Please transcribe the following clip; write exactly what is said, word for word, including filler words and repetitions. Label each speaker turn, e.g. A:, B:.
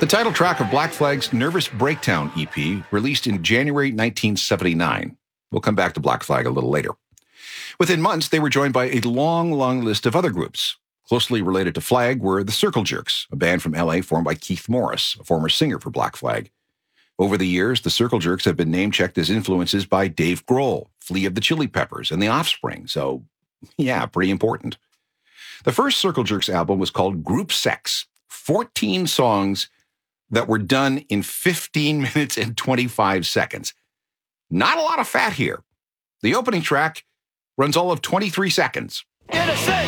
A: The title track of Black Flag's Nervous Breakdown E P, released in January nineteen seventy-nine. We'll come back to Black Flag a little later. Within months, they were joined by a long, long list of other groups. Closely related to Flag were the Circle Jerks, a band from L A formed by Keith Morris, a former singer for Black Flag. Over the years, the Circle Jerks have been name-checked as influences by Dave Grohl, Flea of the Chili Peppers, and The Offspring, so yeah, pretty important. The first Circle Jerks album was called Group Sex, fourteen songs that were done in fifteen minutes and twenty-five seconds. Not a lot of fat here. The opening track runs all of twenty-three seconds.